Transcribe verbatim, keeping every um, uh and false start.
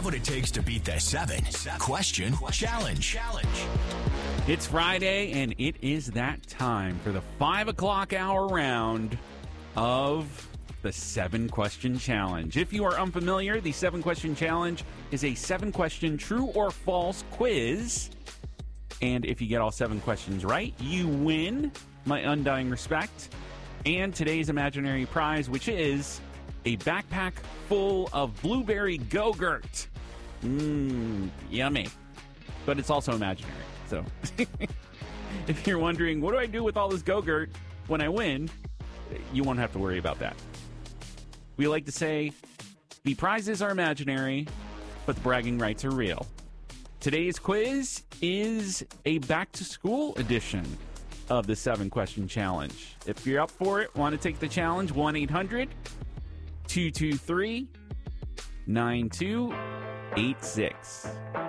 have what it takes to beat the seven question challenge. It's Friday, and it is that time for the five o'clock hour round of the seven question challenge. If you are unfamiliar, the seven question challenge is a seven question true or false quiz. And if you get all seven questions right, you win my undying respect and today's imaginary prize, which is a backpack full of blueberry Go-Gurt. Mmm, yummy. But it's also imaginary. So if you're wondering, what do I do with all this Go-Gurt when I win? You won't have to worry about that. We like to say the prizes are imaginary, but the bragging rights are real. Today's quiz is a back-to-school edition of the seven-question challenge. If you're up for it, want to take the challenge, one eight hundred two two three nine two eight six.